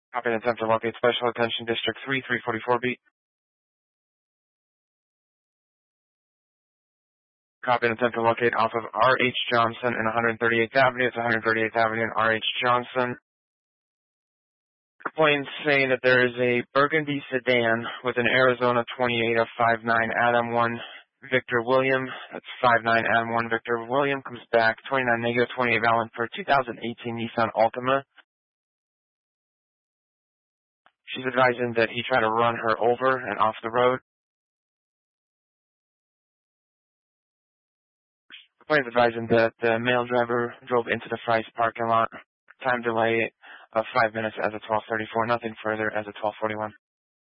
Copy and attempt to locate Special Attention District 3, 344B. Copy and attempt to locate off of R.H. Johnson and 138th Avenue. It's 138th Avenue and R.H. Johnson. Complaints saying that there is a burgundy sedan with an Arizona 28 of 59 Adam 1 Victor William. That's 59 Adam 1 Victor William. Comes back 29 negative 28 valid for 2018 Nissan Altima. She's advising that he tried to run her over and off the road. Complaints advising that the male driver drove into the Fry's parking lot. Time delay of 5 minutes as of 12:34. Nothing further as of 12:41.